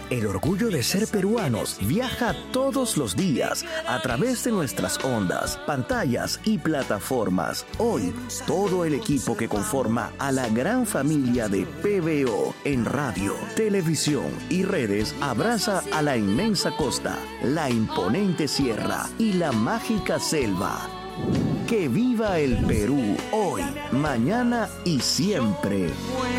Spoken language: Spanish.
El orgullo de ser peruanos viaja todos los días a través de nuestras ondas, pantallas y plataformas. Hoy, todo el equipo que conforma a la gran familia de PBO en radio, televisión y redes abraza a la inmensa costa, la imponente sierra y la mágica selva. ¡Que viva el Perú hoy, mañana y siempre!